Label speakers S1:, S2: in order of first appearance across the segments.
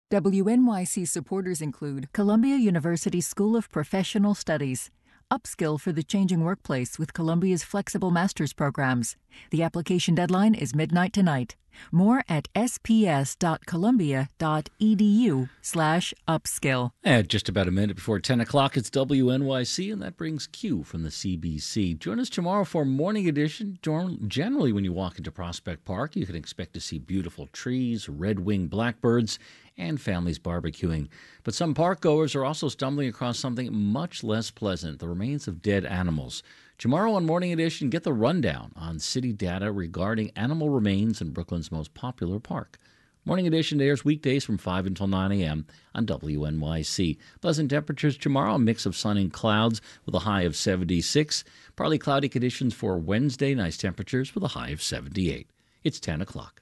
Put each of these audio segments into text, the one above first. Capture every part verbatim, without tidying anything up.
S1: W N Y C supporters include Columbia University School of Professional Studies. Upskill for the changing workplace with Columbia's flexible master's programs. The application deadline is midnight tonight. More at sps.columbia.edu slash upskill.
S2: At just about a minute before ten o'clock, it's W N Y C, and that brings Q from the C B C. Join us tomorrow for Morning Edition. Generally, when you walk into Prospect Park, you can expect to see beautiful trees, red-winged blackbirds, and families barbecuing. But some park goers are also stumbling across something much less pleasant, the remains of dead animals. Tomorrow on Morning Edition, get the rundown on city data regarding animal remains in Brooklyn's most popular park. Morning Edition airs weekdays from five until nine a.m. on W N Y C. Pleasant temperatures tomorrow, a mix of sun and clouds with a high of seventy-six. Partly cloudy conditions for Wednesday, nice temperatures with a high of seventy-eight. It's ten o'clock.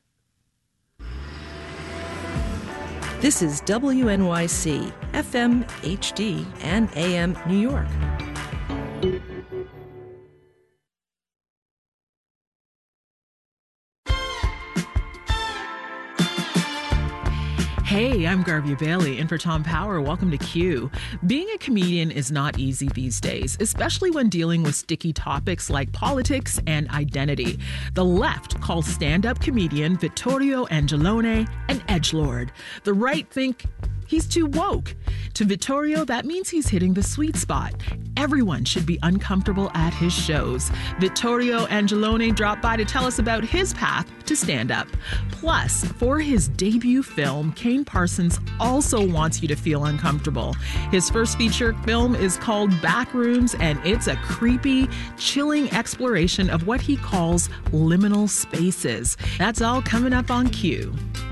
S3: This is W N Y C, F M, H D, and A M New York.
S4: Hey, I'm Garvia Bailey, in for Tom Power. Welcome to Q. Being a comedian is not easy these days, especially when dealing with sticky topics like politics and identity. The left calls stand-up comedian Vittorio Angelone an edgelord. The right think he's too woke. To Vittorio, that means he's hitting the sweet spot. Everyone should be uncomfortable at his shows. Vittorio Angelone dropped by to tell us about his path to stand-up. Plus, for his debut film, Kane Parsons also wants you to feel uncomfortable. His first feature film is called Backrooms, and it's a creepy, chilling exploration of what he calls liminal spaces. That's all coming up on Q.